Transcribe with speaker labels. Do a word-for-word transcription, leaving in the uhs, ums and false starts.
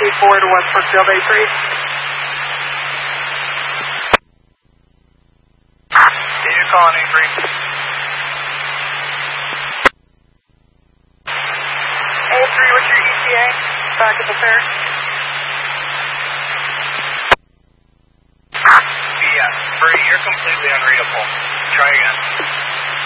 Speaker 1: seventy-four to West Brookfield A three.
Speaker 2: Can you call on A three?
Speaker 1: A three, what's your E T A? Back at the fair.
Speaker 2: Yeah, Bree, you're completely unreadable. Try again.